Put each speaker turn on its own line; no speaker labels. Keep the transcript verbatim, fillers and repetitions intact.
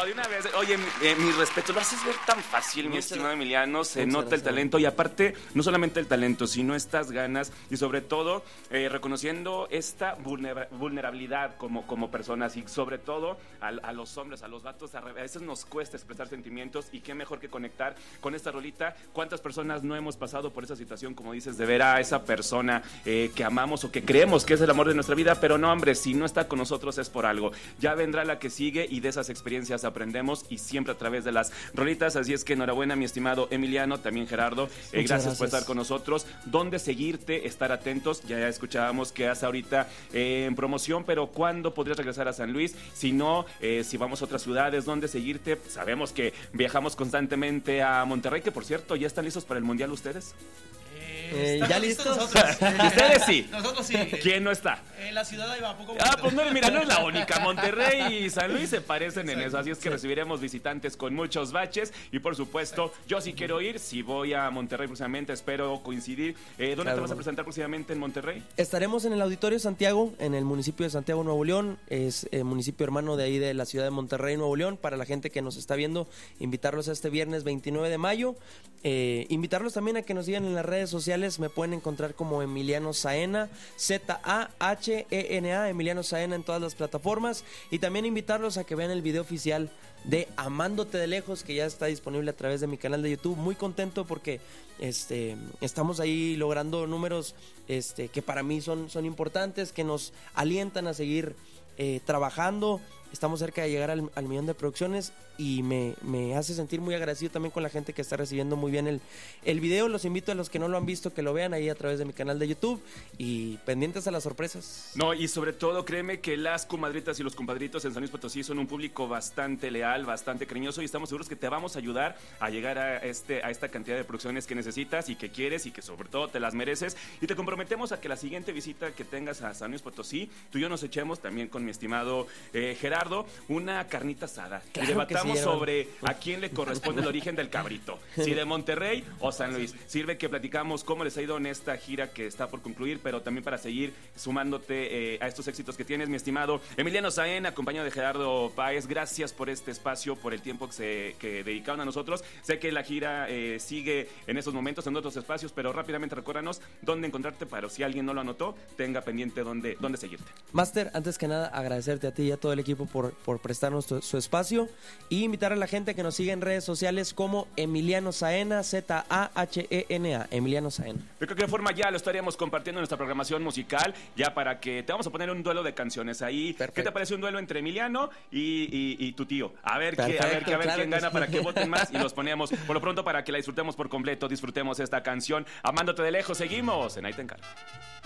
de una vez. Oye, eh, mi respeto, lo haces ver tan fácil, mi
Muchas
estimado Emiliano. Se
Muchas
nota el
gracias.
talento y aparte, no solamente el talento, sino estas ganas y sobre todo eh, reconociendo esta vulnera- vulnerabilidad como, como personas y sobre todo a, a los hombres, a los vatos, a veces nos cuesta expresar sentimientos y qué mejor que conectar con esta rolita. ¿Cuántas personas no hemos pasado por esa situación, como dices, de ver a esa persona eh, que amamos o que creemos que es el amor de nuestra vida? Pero no, hombre, si no está con nosotros es por algo. Ya vendrá la que sigue y de esas experiencias aprendemos y siempre a través de las rolitas. Así es que enhorabuena, mi estimado Emiliano, también Gerardo. Eh, gracias,
gracias
por estar con nosotros. ¿Dónde seguirte? Estar atentos. Ya escuchábamos que hace ahorita eh, en promoción, pero ¿cuándo podrías regresar a San Luis? Si no, eh, si vamos a otras ciudades, ¿dónde seguirte? Sabemos que viajamos constantemente a Monterrey, que por cierto, ¿ya están listos para el Mundial ustedes?
Eh,
¿Estamos
¿ya
listos
listos?
nosotros? Eh,
Ustedes sí.
Nosotros sí.
¿Quién no está?
En la ciudad ahí va poco.
Ah, pues no, mira, no es la única. Monterrey y San Luis se parecen en
Sí,
eso, así es que
sí.
recibiremos visitantes con muchos baches y por supuesto, yo sí quiero ir, si voy a Monterrey próximamente, espero coincidir. Eh, ¿Dónde
Claro,
te vas a
bueno.
presentar próximamente en Monterrey?
Estaremos en el Auditorio Santiago, en el municipio de Santiago, Nuevo León. Es el municipio hermano de ahí de la ciudad de Monterrey, Nuevo León. Para la gente que nos está viendo, invitarlos a este viernes veintinueve de mayo. Eh, invitarlos también a que nos sigan en las redes sociales. Me pueden encontrar como Emiliano Zaena, Z A H E N A, Emiliano Zaena en todas las plataformas. Y también invitarlos a que vean el video oficial de Amándote de Lejos, que ya está disponible a través de mi canal de YouTube. Muy contento porque este estamos ahí logrando números este que para mí son, son importantes, que nos alientan a seguir eh, trabajando. Estamos cerca de llegar al, al millón de producciones y me, me hace sentir muy agradecido también con la gente que está recibiendo muy bien el, el video. Los invito a los que no lo han visto que lo vean ahí a través de mi canal de YouTube y pendientes a las sorpresas.
No, y sobre todo, créeme que las comadritas y los compadritos en San Luis Potosí son un público bastante leal, bastante cariñoso y estamos seguros que te vamos a ayudar a llegar a, este, a esta cantidad de producciones que necesitas y que quieres y que sobre todo te las mereces. Y te comprometemos a que la siguiente visita que tengas a San Luis Potosí, tú y yo nos echemos también con mi estimado eh, Gerardo, una carnita asada.
Claro
y debatamos
que sí, hermano.
sobre a quién le corresponde el origen del cabrito, si de Monterrey o San Luis. Sirve que platicamos cómo les ha ido en esta gira que está por concluir, pero también para seguir sumándote eh, a estos éxitos que tienes, mi estimado Emiliano Zaena, acompañado de Gerardo Páez. Gracias por este espacio, por el tiempo que, se, que dedicaron a nosotros. Sé que la gira eh, sigue en estos momentos en otros espacios, pero rápidamente recuérdanos dónde encontrarte para si alguien no lo anotó, tenga pendiente dónde, dónde seguirte.
Master, antes que nada agradecerte a ti y a todo el equipo por, por prestarnos tu- su espacio y invitar a la gente que nos siga en redes sociales como Emiliano Zaena, Z A H E N A, Emiliano Zaena.
De cualquier forma ya lo estaríamos compartiendo en nuestra programación musical, ya para que te vamos a poner un duelo de canciones ahí.
Perfecto.
¿Qué te parece un duelo entre Emiliano y, y- y tu tío? A ver, qué, a ver,
Perfecto,
qué, a ver
claro
quién
que
gana
sí.
para que voten más y los ponemos por lo pronto para que la disfrutemos por completo, disfrutemos esta canción. Amándote de lejos, seguimos en Ahí te encargo.